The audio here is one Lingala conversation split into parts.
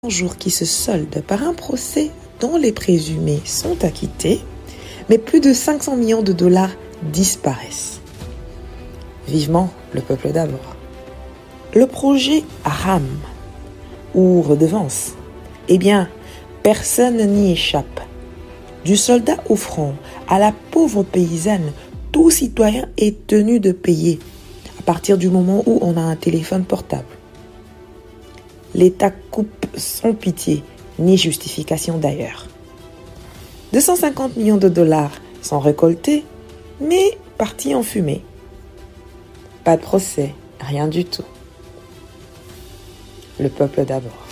Jour qui se solde par un procès dont les présumés sont acquittés, mais plus de 500 millions de dollars disparaissent. Vivement le peuple d'abord. Le projet RAM, ou redevance, eh bien, personne n'y échappe. Du soldat au front à la pauvre paysanne, tout citoyen est tenu de payer à partir du moment où on a un téléphone portable. L'État coupe sans pitié, ni justification d'ailleurs. 250 millions de dollars sont récoltés, mais partis en fumée. Pas de procès, rien du tout. Le peuple d'abord.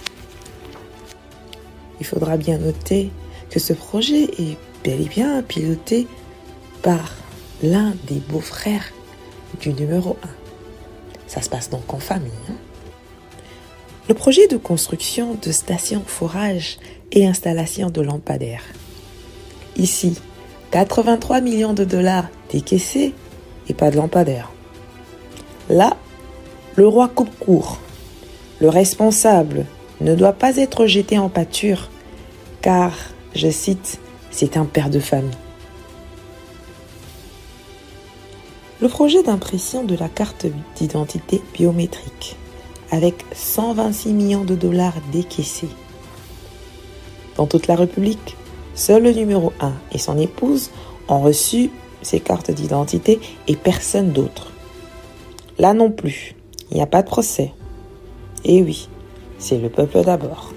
Il faudra bien noter que ce projet est bel et bien piloté par l'un des beaux-frères du numéro 1. Ça se passe donc en famille. Le projet de construction de stations forage et installation de lampadaires. Ici, 83 millions de dollars décaissés et pas de lampadaires. Là, le roi coupe court. Le responsable ne doit pas être jeté en pâture car, je cite, c'est un père de famille. Le projet d'impression de la carte d'identité biométrique avec 126 millions de dollars décaissés. Dans toute la République, seul le numéro 1 et son épouse ont reçu ces cartes d'identité et personne d'autre. Là non plus, il n'y a pas de procès. Et oui, c'est le peuple d'abord.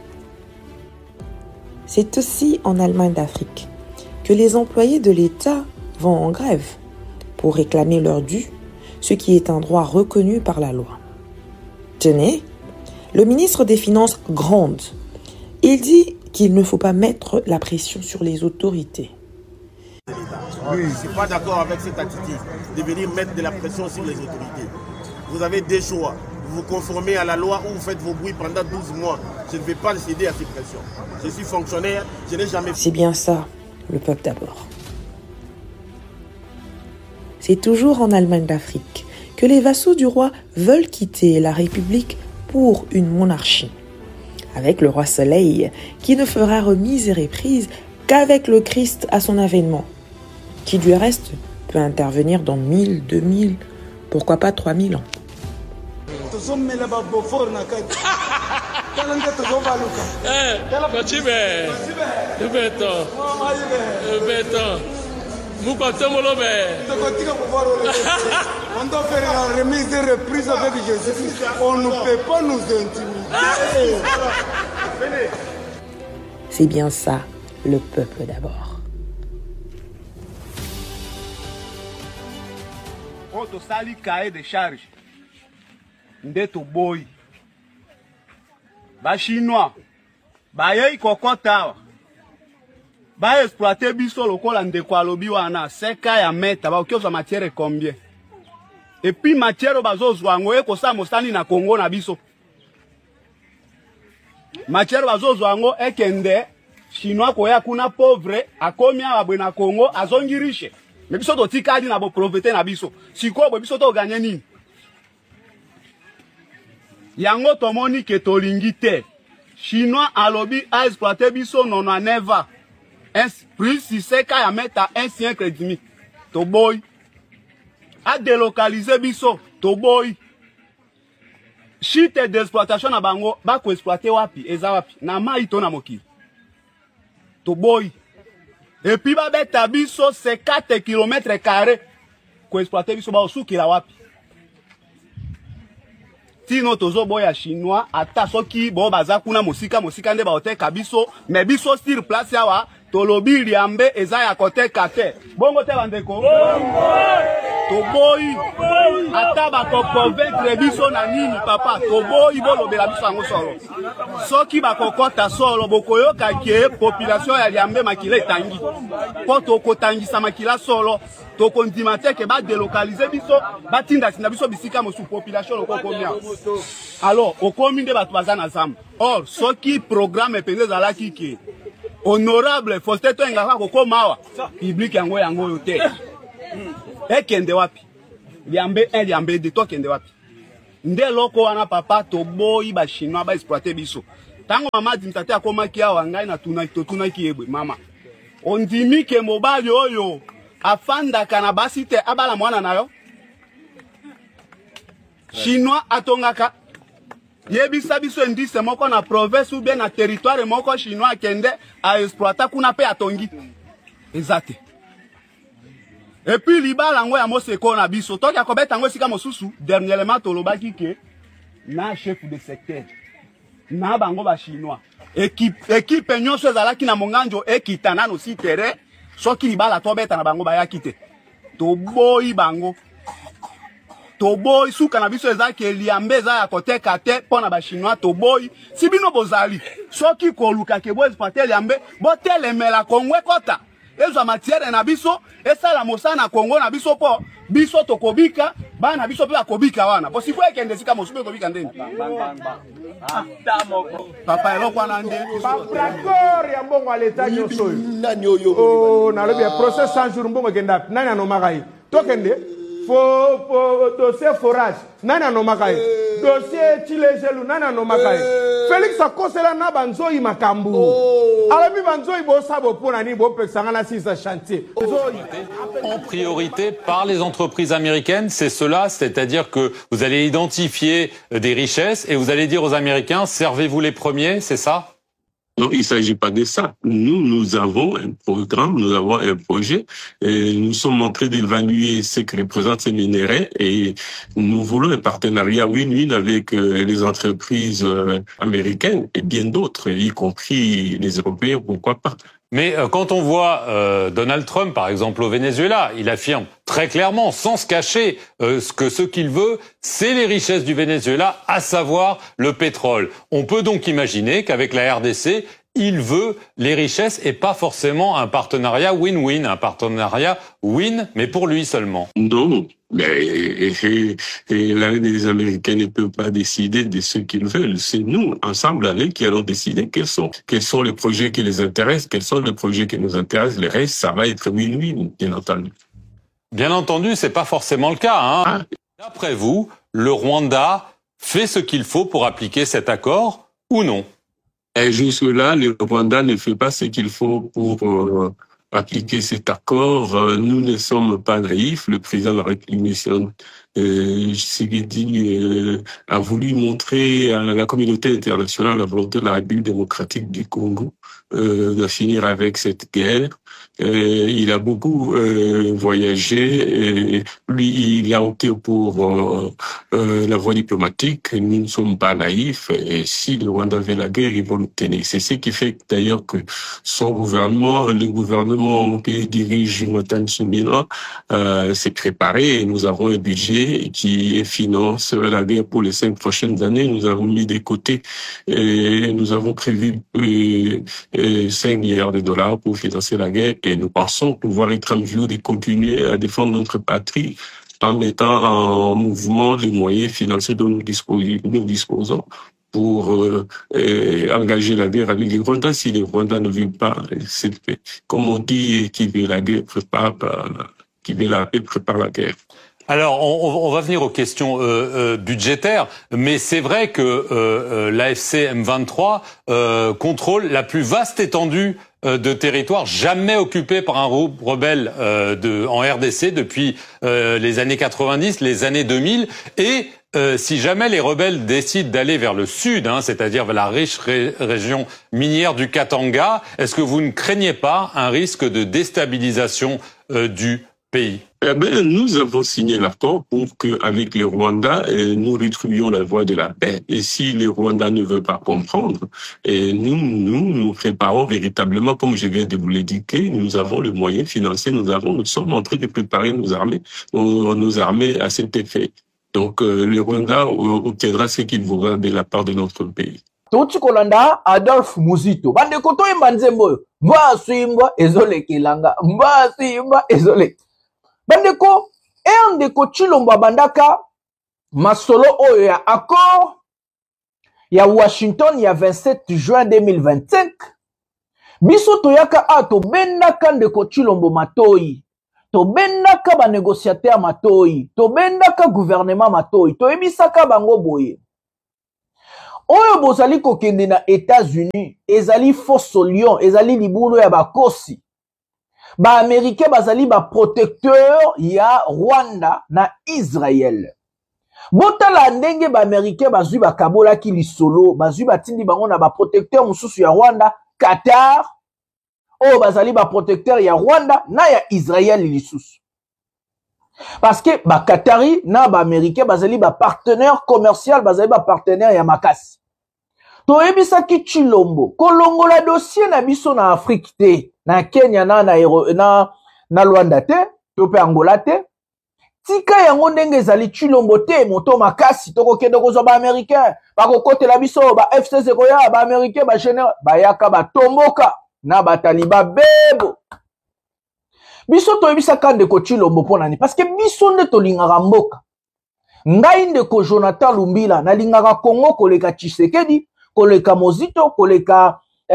C'est aussi en Allemagne d'Afrique que les employés de l'État vont en grève pour réclamer leur dû, ce qui est un droit reconnu par la loi. Tenez, le ministre des Finances gronde. Il dit qu'il ne faut pas mettre la pression sur les autorités. Oui, je ne suis pas d'accord avec cette attitude de venir mettre de la pression sur les autorités. Vous avez des choix. Vous vous conformez à la loi ou vous faites vos bruits pendant 12 mois. Je ne vais pas céder à ces pressions. Je suis fonctionnaire, je n'ai jamais... C'est bien ça, le peuple d'abord. C'est toujours en Allemagne d'Afrique que les vassaux du roi veulent quitter la République pour une monarchie, avec le roi Soleil qui ne fera remise et reprise qu'avec le Christ à son avènement, qui du reste peut intervenir dans 1000, 2000, pourquoi pas 3000 ans. On doit faire la remise et reprise avec Jésus. On ne peut pas nous intimider. C'est bien ça, le peuple d'abord. On te sali cahier de charge. Ndeto boy. Ba chinois. Ba yei kokota. Ba exploiter biso lokola ndeko alobi wana seka ya meta ba okioza matière combien. Et puis matière bazozwa ngo ekosa mosani na Congo na biso. Matière bazozwa ngo ekende chinois koya kuna pauvre akomi abwe na Congo azongi riche. Mais biso to tikadi na bo profiter na biso. Siko biso to gagner nini? Yango tomoni ke tolingi te. Chinois alobi a exploiter biso nono neva. Plus si c'est qu'à mettre un siècle et demi. To boy. A délocaliser biso. To boy. Chite d'exploitation na bango. Ba ko exploiter wapi. Eza wapi. Na ma ito na moki. To boy. Et puis ba beta biso c'est 4 km². Ko exploiter biso ba osuki la wapi. Tino tozo boya chinois. Ata soki bo baza kuna mosika nde ba oteka biso. Mais biso sur place yawa. Tolobi liambe ezaya kote kate. Bongo te bandeko. Toboyi. Ata bako convaincre biso na nini papa. Toboyi bolobela biso yango solo. Soki bako kota solo bokoyoka ke population ya liambe makila etangi. Po tokotangisa makila solo. Tokondima te ke ba délocaliser biso, ba tinda sina biso bisika mosu population loko komia. Alors, okomi nde batu bazana zamba. Or, soki programme pende zalaki ki honorable Faustin Toengaka kokomawa public yango yote. Ekende wapi? Liambe 1 liambe 2 to kende wapi? Nde loko wana papa to boyi ba chinois ba exploiter biso. Tango mama dimtate akoma kia wangai na tunaki ebwe mama. Ondimi ke mobali oyo afanda kana basite abala mwana nayo. Chinois atongaka yebisa biso ndise moko na province ou bien na territoire moko chinois kende a exploiter kuna pe atongi. Exact. Et puis libala ngo ya moseko na biso to ya kobeta ngo sika mosusu dernièrement tolobaki ke na chef de secteur na bango ba chinois équipe nyonso ezalaki na monganjo ekitana no si terrain soki libala to beta na bango ba yakite to boyi bango to boy suka na biso ezaki eliambeza ya koteka te pona ba chinois to boy sibino bozali soki koluka ke boy patel yambe botelemela kongwe kota ezo matière na biso esala mosana Kongo na biso po biso tokobika bana biso pe akobika wana bo sifo ekende sika mosube kobika ndeni papa eloko na nde d'accord ya mbongo aleta nyoso oh na lobi process 100 jours mbongo kenda nani anomakai tokende fo dossier forage nani anomakai dossier chilejelu nani anomakai Félix akosela na banzoi makambu alabi banzoi bo sabo pona ni bo pesanga na sisa chantier en priorité par les entreprises américaines, c'est cela, c'est-à-dire que vous allez identifier des richesses et vous allez dire aux Américains servez-vous les premiers, c'est ça? Non, il ne s'agit pas de ça. Nous avons un programme, nous avons un projet. Et nous sommes en train d'évaluer ce que représentent ces minerais et nous voulons un partenariat win-win avec les entreprises américaines et bien d'autres, y compris les Européens, pourquoi pas. Mais quand on voit Donald Trump, par exemple, au Venezuela, il affirme très clairement, sans se cacher, ce qu'il veut, c'est les richesses du Venezuela, à savoir le pétrole. On peut donc imaginer qu'avec la RDC, il veut les richesses et pas forcément un partenariat win-win, un partenariat win, mais pour lui seulement. Non. Mais les Américains ne peuvent pas décider de ce qu'ils veulent. C'est nous, ensemble, qui allons décider quels sont les projets qui les intéressent, quels sont les projets qui nous intéressent. Le reste, ça va être win-win, bien entendu. Bien entendu, c'est pas forcément le cas, hein. D'après vous, le Rwanda fait ce qu'il faut pour appliquer cet accord ou non? Et jusque-là, le Rwanda ne fait pas ce qu'il faut pour appliquer cet accord. Nous ne sommes pas naïfs. Le président de la République, Tshisekedi, a voulu montrer à la communauté internationale la volonté de la République démocratique du Congo de finir avec cette guerre. Il a beaucoup voyagé. Et lui, il a opté pour la voie diplomatique. Nous ne sommes pas naïfs. Et si le Rwanda veut la guerre, ils vont l'obtenir. C'est ce qui fait d'ailleurs que son gouvernement, le gouvernement que dirige Jonathan Tsumila, s'est préparé. Et nous avons un budget qui finance la guerre pour les 5 prochaines années. Nous avons mis de côté et nous avons prévu 5 milliards de dollars pour financer la guerre. Et nous pensons pouvoir être en mesure de continuer à défendre notre patrie en mettant en mouvement les moyens financiers dont nous disposons pour engager la guerre avec les Rwandais. Si les Rwandais ne veulent pas cette paix, comme on dit, qui veut la guerre qui veut la paix prépare la guerre. Alors, on va venir aux questions budgétaires, mais c'est vrai que l'AFC M23 contrôle la plus vaste étendue de territoire jamais occupé par un rebelle en RDC depuis les années 90, les années 2000, et si jamais les rebelles décident d'aller vers le sud, c'est-à-dire vers la riche région minière du Katanga, est-ce que vous ne craignez pas un risque de déstabilisation du pays? Eh bien, nous avons signé l'accord pour qu'avec les Rwandais, nous retrouvions la voie de la paix. Et si les Rwandais ne veulent pas comprendre, et nous préparons véritablement, comme je viens de vous l'indiquer, nous avons le moyen financier, nous sommes en train de préparer nos armées à cet effet. Donc, le Rwanda obtiendra ce qu'il voudra de la part de notre pays. Touti kolanda Adolphe Muzito. Bande koto imba nzembo. Mba suimba ezole kilanga. Mba suimba ezole. Bandeko, ndeko Chilombo bandaka masolo oyo ya accord ya Washington ya 27 juin 2025. Biso toyaka to bendaka ndeko Chilombo matoi. To bendaka ba négociateur matoi. To bendaka gouvernement matoi. To ebisaka bango boye. oyo bozali kokende na États-Unis ezali fosso lion ezali libulu ya bakosi ba américain bazali ba protecteur ya Rwanda na Israël botala ndenge ba américain bazwi bakabola ki lisolo bazwi batindi bango na ba protecteur mususu ya Rwanda Qatar oyo bazali ba protecteur ya Rwanda na ya Israël lisusu parce que ba Qatari na ba américain bazali ba partenaire commercial bazali ba partenaire ya makasi toyebisaki Tshilombo kolongola dossier na biso na Afrique te na Kenya na Rwanda te to pe Angola te tika yango ndenge ezali Tshilombo te moto makasi tokokende kozwa ba américain bakokotela biso ba FCC koya ba américain ba général bayaka batomboka na bataliba bebo biso toyebisaka ndeko Tshilombo mpo nani parce que biso nde tolingaka mboka ngai ndeko Jonathan Lumbila nalingaka Congo koleka Tshisekedi koleka Mozito koleka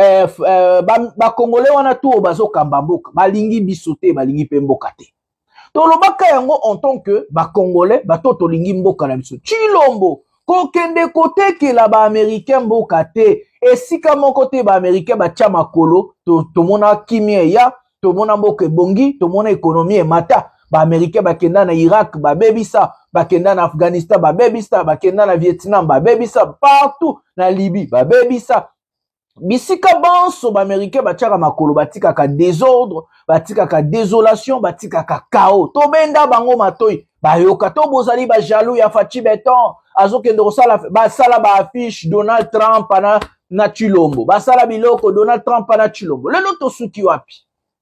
bakongole wana tu bazokamba mboka balingi biso te balingi pe mboka te tolobaka yango en tant que bakongole bato tolingi mboka na biso Tshilombo kokende kotekela ba américain mboka te esika moko te ba américain batya makolo tomona kimia ya tomona mboka ebongi tomona ekonomi emata ba américain bakenda na Irak babebisa bakenda na Afghanistan babebisa bakenda na Vietnam babebisa partout na Libye babebisa bisika banso ba américain batiaka makolo batikaka désordre batikaka désolation batikaka chaos tobenda bango matoi bayoka to bozali ba jaloux ya Fachi Beton azokende kosala basala ba affiche Donald Trump na Tshilombo basala biloko Donald Trump na Tshilombo lelo tosuki wapi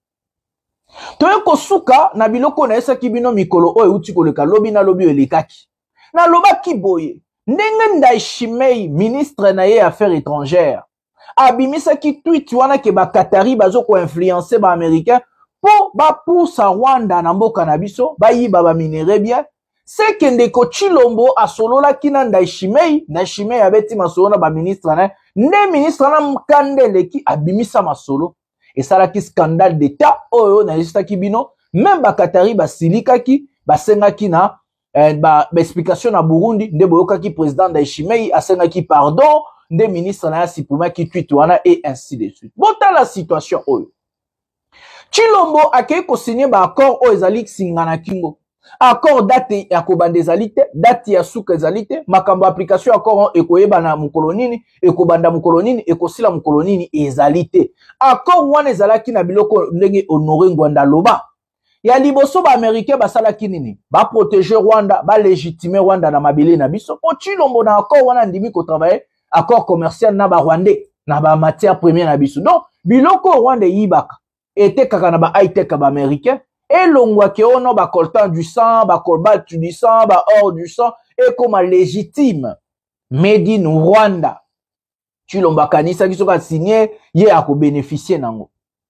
toye kosuka na biloko na esaki bino mikolo oyo uti koleka lobi na lobi elekaki na lobaki boye ndenge Ndayishimiye ministre na ye affaires étrangères abimisaki tweet wana ke ba Qatari bazoko influencer ba américain po ba poussa Rwanda na mboka na biso ba yiba ba minere bien c'est que ndeko Tshilombo asolola kina Ndayishimiye abeti masolo na ba ministre na ne ministre na mkandele ki abimisa masolo esalaki scandale d'état oyo na yisaki bino même ba Qatari basilikaki basengaki na ba explication na Burundi nde boyokaki président Ndayishimiye asengaki pardon nde ministre na asipumaki tweet wana et ainsi de suite bota la situation oyo Tshilombo akei ko signer ba accord oyo ezali singana kingo accord date ya kobanda ezali te date ya suka ezali te makambo application accord ekoyeba na mukolonini ekobanda mukolonini ekosila mukolonini ezali te accord wana ezalaki na biloko ndenge Honoré Ngwanda loba ya liboso ba américain basalaki nini ba protéger Rwanda ba légitimer Rwanda na mabele na biso po Tshilombo na accord wana ndimi ko travailler accord commercial na ba Rwandais na ba matière première na biso donc biloko Rwanda yibaka était kaka na ba high tech ba américain et longwa ke ono ba coltan du sang ba cobalt du sang ba or du sang et comme légitime made in Rwanda Tshilombo kanisa kiso ka signer ye ako bénéficier nango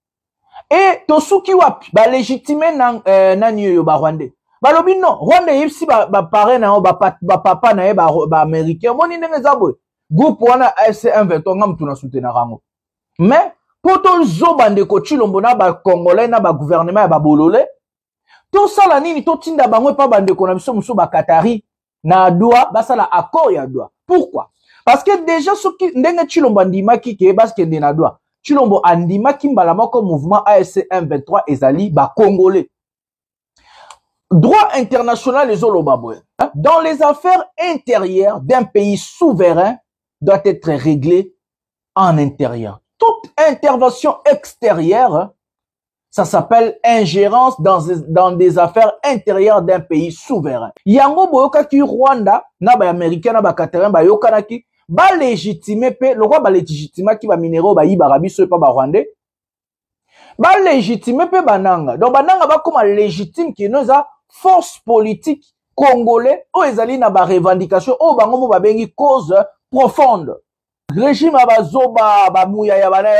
et tosuki wapi ba légitimer na niyo ba Rwandais balobi non Rwanda yipsi ba parrain na ba papa na ye ba américain moni ndenge zabo groupe wana AFC M23 ngam tuna soutenir rango mais poto zoba ndeko Tshilombo na ba congolais na ba gouvernement ya ba bolole to sala nini to tinda bango pa bandeko na biso muso ba Qatari na Doha basala accord ya Doha pourquoi parce que déjà soki ndenge Tshilombo andimaki ke baskende na Doha Tshilombo andimaki mbala moko mouvement AFC M23 ezali ba congolais droit international les olobaboy dans les affaires intérieures d'un pays souverain doit être réglé en intérieur. Toute intervention extérieure, ça s'appelle ingérence dans des affaires intérieures d'un pays souverain. Yango boyoka ki Rwanda, na ba américain na ba Qatarin ba yoka ki ba légitimer pe le roi ba légitimer ki ba minéraux ba yiba biso pa ba Rwandais. Ba légitimer pe bananga. Donc bananga ba comme légitime ki noza force politique congolais o ezali na ba revendication o bango mo ba bengi cause profonde. Régime abazoba bamouya ya bana.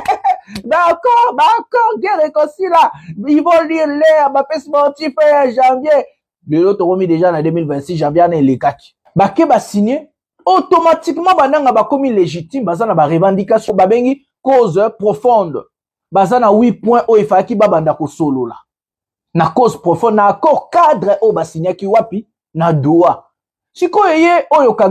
D'accord, guerre réconcilie là. Ils vont lire l'air, ma paix sportif janvier. Le l'autre remis déjà en 2026 janvier na lekaki. Bake ba signé automatiquement bananga ba komi légitime bazana ba revendication ba bengi cause profonde. Bazana 8 points o ifaki babanda ko solo là. Na cause profonde na accord cadre o ba signé ki wapi na Doha. Siko yeye oyo Kagame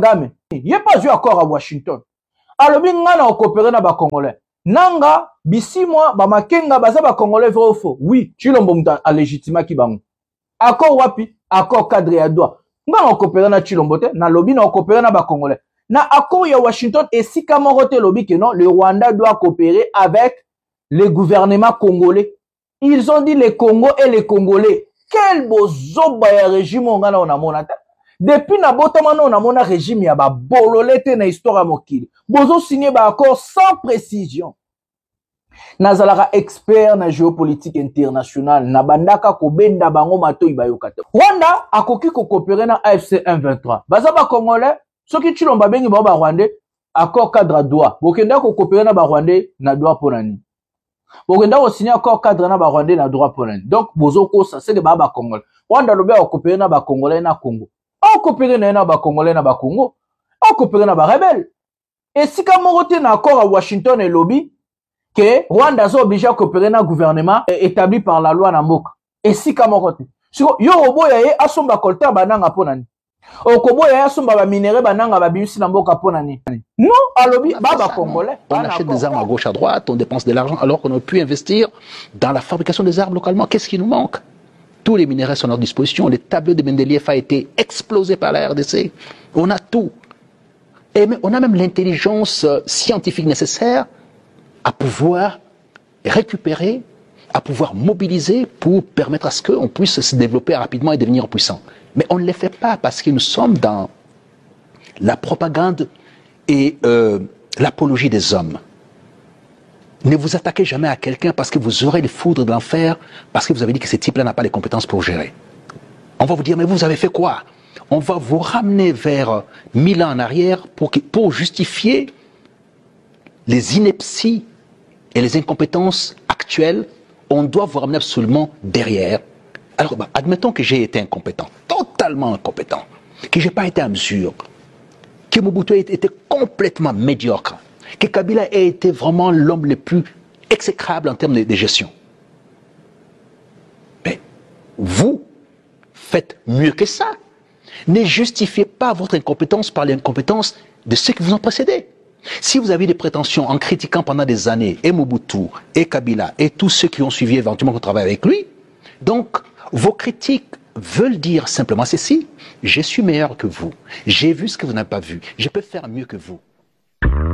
Il n'y a pas eu accord à Washington. Alors, bien, on a coopéré avec les Congolais. Nanga, bisi moi, Bamakenga, baza ba Congolais vrai ou faux? Oui, Chilombo a légitimement qui bango. Accord wapi? Accord cadre à droit. On a coopéré na Chilombo te, na lobby na coopéré na ba Congolais. Na accord ya Washington et si Kamorote lobby que non, le Rwanda doit coopérer avec le gouvernement congolais. Ils ont dit les Congo et les Congolais. Quel beau zoba ya régime on a monata. Depuis na botamano on a mon régime ya ba bololete na histoire mokili. Bozo signé ba accord sans précision. Nazalaka expert na géopolitique internationale na bandaka ko benda bango mato ibayokata. Rwanda akoki ko coopérer na AFC M23. Baza ba Congolais, soki Tshilomba bengi ba Rwandais accord cadre droit. Bokenda ko coopérer na ba Rwandais na droit ponani. Bokenda ko signer accord cadre na ba Rwandais na droit ponani. Donc bozo ko ça c'est que ba Congolais. Rwanda lobe ko coopérer na ba Congolais na Congo. On coopère na ba Congolais na ba Congo. On coopère na ba rebelle. Et si Kamorote na accord à Washington et lobby que Rwanda est obligé à coopérer na gouvernement établi par la loi na mboka. Et si Kamorote. Yo obo ya asomba colta bananga ponani. Okobo ya asomba ba minéraux bananga ba bimisi na mboka ponani. Non, à lobby ba Congolais. On achète des armes à gauche à droite, on dépense de l'argent alors qu'on aurait pu investir dans la fabrication des armes localement. Qu'est-ce qui nous manque? Tous les minéraux sont à notre disposition. Le tableau de Mendeleïev a été explosé par la RDC. On a tout. Et on a même l'intelligence scientifique nécessaire à pouvoir récupérer, à pouvoir mobiliser pour permettre à ce qu'on puisse se développer rapidement et devenir puissant. Mais on ne le fait pas parce que nous sommes dans la propagande et l'apologie des hommes. Ne vous attaquez jamais à quelqu'un parce que vous aurez les foudres de l'enfer, parce que vous avez dit que ce type-là n'a pas les compétences pour gérer. On va vous dire, mais vous avez fait quoi? On va vous ramener vers 1000 ans en arrière pour justifier les inepties et les incompétences actuelles. On doit vous ramener absolument derrière. Alors, admettons que j'ai été incompétent, totalement incompétent, que je n'ai pas été à mesure, que Mobutu a été complètement médiocre, que Kabila ait été vraiment l'homme le plus exécrable en termes de gestion. Mais vous faites mieux que ça. Ne justifiez pas votre incompétence par l'incompétence de ceux qui vous ont précédé. Si vous avez des prétentions en critiquant pendant des années et Mobutu, et Kabila, et tous ceux qui ont suivi éventuellement qu'on travaille avec lui, donc vos critiques veulent dire simplement ceci: je suis meilleur que vous, j'ai vu ce que vous n'avez pas vu, je peux faire mieux que vous.